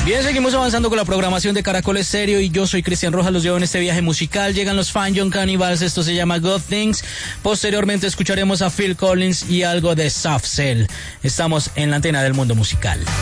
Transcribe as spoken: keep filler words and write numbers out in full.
Bien, seguimos avanzando con la programación de Caracol Estéreo y yo soy Cristian Rojas, los llevo en este viaje musical. Llegan los Fine Young Cannibals, esto se llama Good Things. Posteriormente escucharemos a Phil Collins y algo de Soft Cell. Estamos en la antena del mundo musical.